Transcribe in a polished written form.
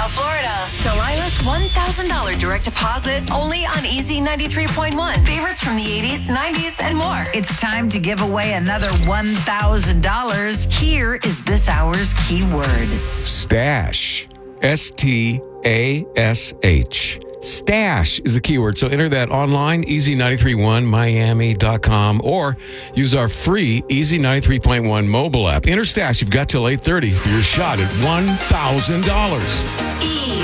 South Florida. Delilah's $1,000 direct deposit only on Easy 93.1. Favorites from the 80s, 90s, and more. It's time to give away another $1,000. Here is this hour's keyword. Stash. S-T-A-S-H. Stash is the keyword. So enter that online, easy931miami.com, or use our free Easy 93.1 mobile app. Enter Stash. You've got till 8:30 for your shot at $1,000.